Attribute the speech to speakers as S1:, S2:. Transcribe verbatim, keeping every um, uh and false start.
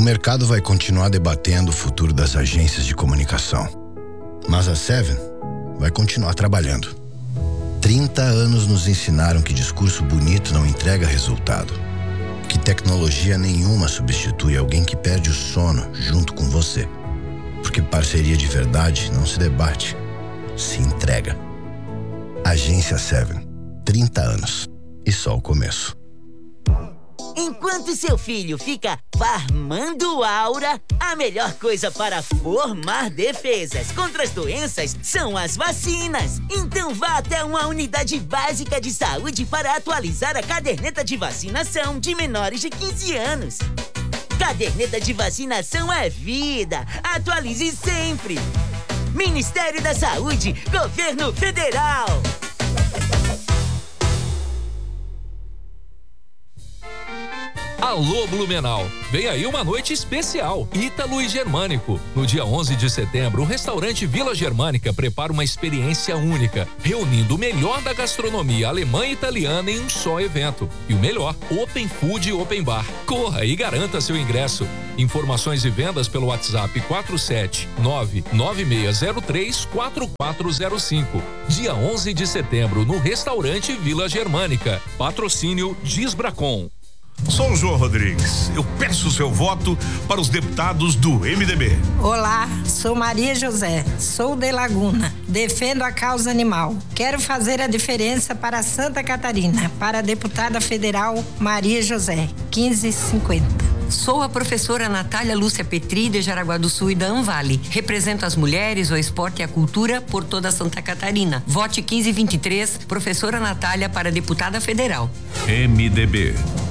S1: O mercado vai continuar debatendo o futuro das agências de comunicação. Mas a Seven vai continuar trabalhando. trinta anos nos ensinaram que discurso bonito não entrega resultado. Que tecnologia nenhuma substitui alguém que perde o sono junto com você. Porque parceria de verdade não se debate, se entrega. Agência Seven. trinta anos. E só o começo.
S2: Enquanto seu filho fica farmando aura, a melhor coisa para formar defesas contra as doenças são as vacinas. Então vá até uma unidade básica de saúde para atualizar a caderneta de vacinação de menores de quinze anos. Caderneta de vacinação é vida. Atualize sempre. Ministério da Saúde, Governo Federal.
S3: Alô Blumenau, vem aí uma noite especial, Ítalo e Germânico. No dia onze de setembro, o restaurante Vila Germânica prepara uma experiência única, reunindo o melhor da gastronomia alemã e italiana em um só evento. E o melhor, Open Food e Open Bar. Corra e garanta seu ingresso. Informações e vendas pelo WhatsApp quatro sete nove nove seis zero três quatro quatro zero cinco. Dia onze de setembro, no restaurante Vila Germânica. Patrocínio Gisbracon.
S4: Sou o João Rodrigues. Eu peço o seu voto para os deputados do M D B.
S5: Olá, sou Maria José, sou de Laguna. Defendo a causa animal. Quero fazer a diferença para Santa Catarina. Para a deputada federal Maria José, quinze cinquenta.
S6: Sou a professora Natália Lúcia Petri, de Jaraguá do Sul e da Anvale. Represento as mulheres, o esporte e a cultura por toda Santa Catarina. Vote quinze vinte e três, professora Natália para deputada federal.
S4: M D B.